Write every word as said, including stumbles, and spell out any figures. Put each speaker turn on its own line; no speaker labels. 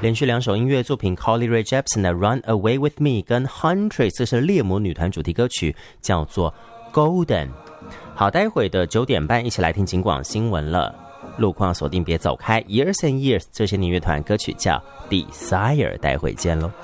连续两首音乐作品 Carly Rae Jepsen 的 Run Away With Me 跟 Huntress 这是猎魔女团主题歌曲，叫做 Golden。 好，待会的九点半一起来听警广新闻了，路况锁定别走开， Years and Years 这些年乐团歌曲叫 Desire， 待会见咯。